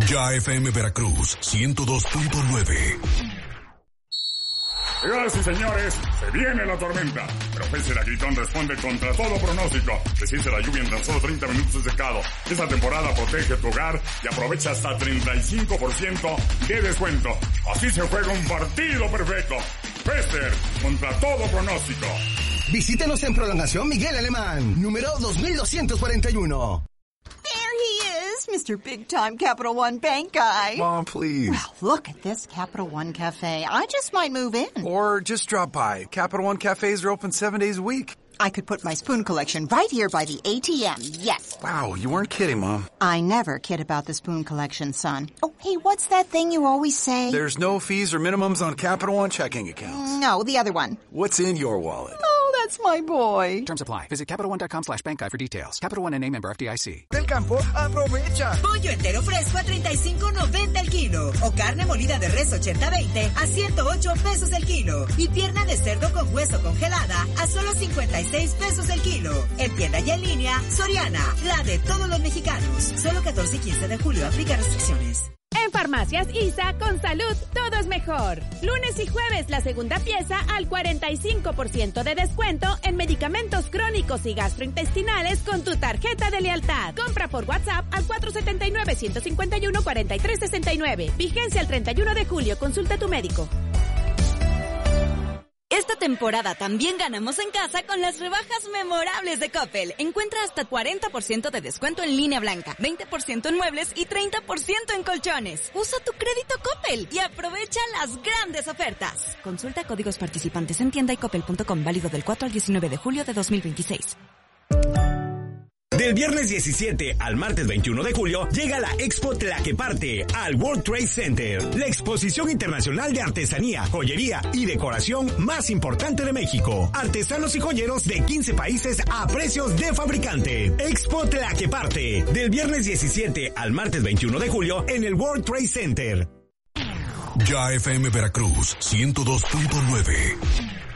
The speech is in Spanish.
Ya FM Veracruz 102.9. Señoras y señores, se viene la tormenta. Pero Pese la Gritón responde contra todo pronóstico. Desciende la lluvia en tan solo 30 minutos de secado. Esta temporada protege tu hogar y aprovecha hasta 35% de descuento. Así se juega un partido perfecto. Pester contra todo pronóstico. Visítenos en Prolongación Miguel Alemán, número 2241. Mr. Big Time Capital One Bank guy. Mom, please. Well, look at this Capital One Cafe. I just might move in. Or just drop by. Capital One cafes are open 7 days a week. I could put my spoon collection right here by the ATM, yes. Wow, you weren't kidding, Mom. I never kid about the spoon collection, son. Oh, hey, what's that thing you always say? There's no fees or minimums on Capital One checking accounts. No, the other one. What's in your wallet? Oh, that's my boy. Terms apply. Visit CapitalOne.com/bank guide for details. Capital One NA, member FDIC. Del campo, aprovecha. Pollo entero fresco a $35.90 el kilo. O carne molida de res 80-20 a $108 el kilo. Y pierna de cerdo con hueso congelada a solo $56 el kilo. En tienda y en línea, Soriana, la de todos los mexicanos. Solo 14 y 15 de julio. Aplica restricciones. En Farmacias ISA, con salud, todo es mejor. Lunes y jueves, la segunda pieza al 45% de descuento en medicamentos crónicos y gastrointestinales con tu tarjeta de lealtad. Compra por WhatsApp al 479-151-4369. Vigencia el 31 de julio. Consulta a tu médico. Esta temporada también ganamos en casa con las rebajas memorables de Coppel. Encuentra hasta 40% de descuento en línea blanca, 20% en muebles y 30% en colchones. Usa tu crédito Coppel y aprovecha las grandes ofertas. Consulta códigos participantes en tienda y coppel.com, válido del 4 al 19 de julio de 2026. Del viernes 17 al martes 21 de julio llega la Expo Tlaqueparte al World Trade Center, la exposición internacional de artesanía, joyería y decoración más importante de México. Artesanos y joyeros de 15 países a precios de fabricante. Expo Tlaqueparte, del viernes 17 al martes 21 de julio en el World Trade Center. Ya FM Veracruz 102.9.